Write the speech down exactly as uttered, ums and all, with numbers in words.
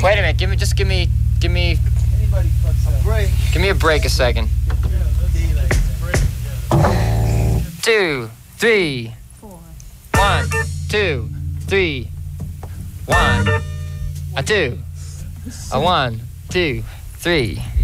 Wait a minute. Give me, just give me, give me, A break. give me a break a second. Two, three. Four. One, two, three. One, a two, a one, two, three.